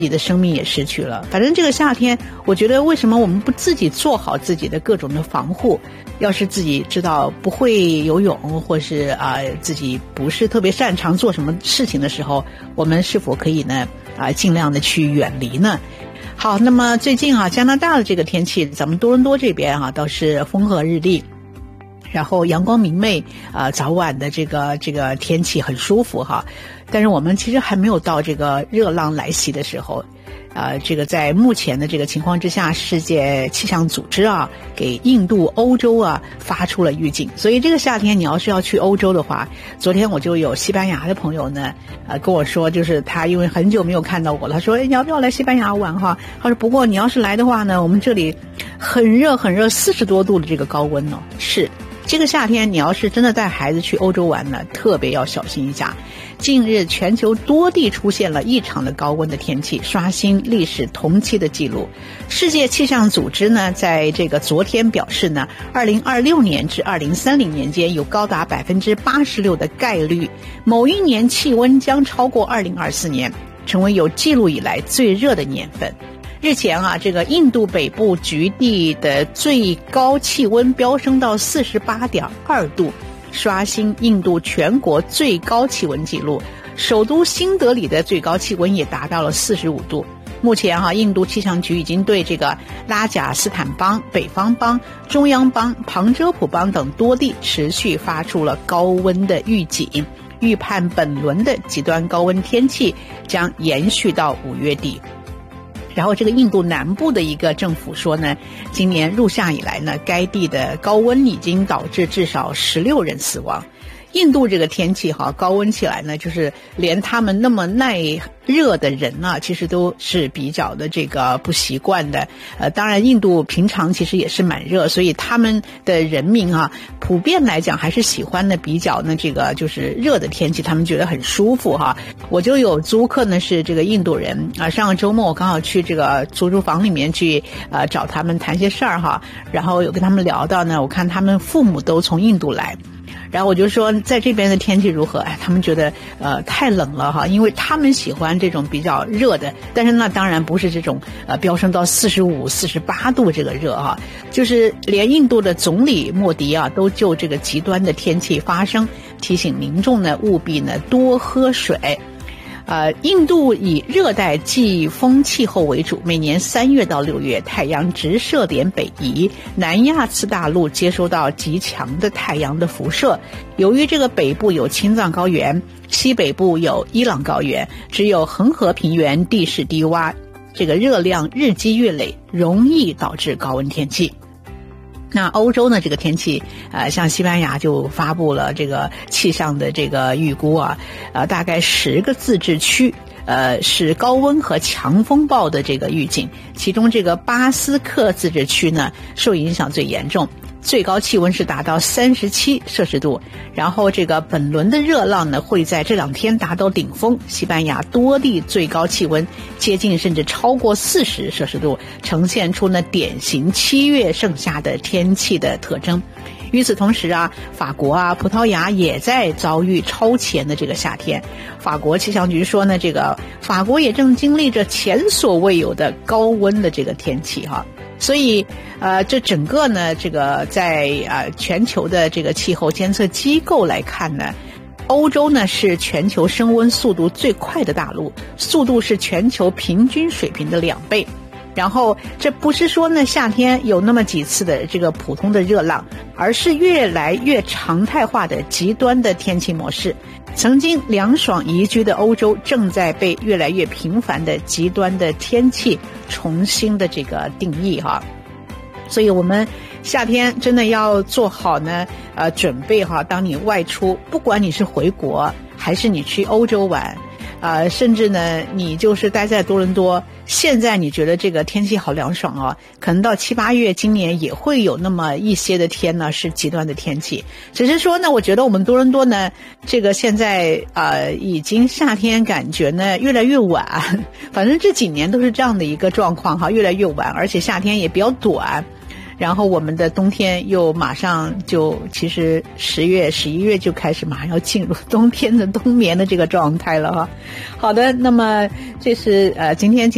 己的生命也失去了。反正这个夏天，我觉得为什么我们不自己做好自己的各种的防护？要是自己知道不会游泳，或是自己不是特别擅长做什么事情的时候，我们是否可以呢尽量的去远离呢？好，那么最近加拿大的这个天气，咱们多伦多这边倒是风和日丽，然后阳光明媚早晚的这个天气很舒服哈。但是我们其实还没有到这个热浪来袭的时候。这个在目前的这个情况之下，世界气象组织给印度、欧洲发出了预警。所以这个夏天你要是要去欧洲的话，昨天我就有西班牙的朋友呢跟我说，就是他因为很久没有看到我了，他说你要不要来西班牙玩哈？他说不过你要是来的话呢，我们这里很热很热，40多度的这个高温哦。是这个夏天你要是真的带孩子去欧洲玩呢，特别要小心一下。近日全球多地出现了异常的高温的天气，刷新历史同期的记录。世界气象组织呢在这个昨天表示呢，2026年至2030年间有高达86%的概率，某一年气温将超过2024年，成为有记录以来最热的年份。日前这个印度北部局地的最高气温飙升到48.2度，刷新印度全国最高气温纪录。首都新德里的最高气温也达到了45度。目前印度气象局已经对这个拉贾斯坦邦、北方邦、中央邦、旁遮普邦等多地持续发出了高温的预警，预判本轮的极端高温天气将延续到5月底。然后这个印度南部的一个政府说呢，今年入夏以来呢，该地的高温已经导致至少16人死亡。印度这个天气高温起来呢，就是连他们那么耐热的人其实都是比较的这个不习惯的。当然印度平常其实也是蛮热，所以他们的人民普遍来讲还是喜欢的比较呢这个就是热的天气，他们觉得很舒服我就有租客呢是这个印度人上个周末我刚好去这个出租房里面去找他们谈些事儿然后有跟他们聊到呢，我看他们父母都从印度来。然后我就说在这边的天气如何？他们觉得太冷了因为他们喜欢这种比较热的，但是那当然不是这种飙升到45、48度这个热就是连印度的总理莫迪都就这个极端的天气发声，提醒民众呢务必呢多喝水。印度以热带季风气候为主，每年3月到6月太阳直射点北移，南亚次大陆接收到极强的太阳的辐射。由于这个北部有青藏高原，西北部有伊朗高原，只有恒河平原地势低洼，这个热量日积月累，容易导致高温天气。那欧洲呢这个天气像西班牙就发布了这个气象的这个预估大概10个自治区是高温和强风暴的这个预警，其中这个巴斯克自治区呢受影响最严重，最高气温是达到37摄氏度。然后这个本轮的热浪呢会在这2天达到顶峰，西班牙多地最高气温接近甚至超过40摄氏度，呈现出呢典型7月盛夏的天气的特征。与此同时法国葡萄牙也在遭遇超前的这个夏天。法国气象局说呢，这个法国也正经历着前所未有的高温的这个天气所以这整个呢这个在全球的这个气候监测机构来看呢，欧洲呢是全球升温速度最快的大陆，速度是全球平均水平的2倍。然后这不是说呢夏天有那么几次的这个普通的热浪，而是越来越常态化的极端的天气模式。曾经凉爽宜居的欧洲正在被越来越频繁的极端的天气重新的这个定义所以我们夏天真的要做好呢准备当你外出，不管你是回国还是你去欧洲玩甚至呢你就是待在多伦多，现在你觉得这个天气好凉爽可能到7、8月今年也会有那么一些的天呢是极端的天气。只是说呢我觉得我们多伦多呢这个现在已经夏天感觉呢越来越晚，反正这几年都是这样的一个状况越来越晚，而且夏天也比较短。然后我们的冬天又马上就其实10月11月就开始马上要进入冬天的冬眠的这个状态了好的，那么这是今天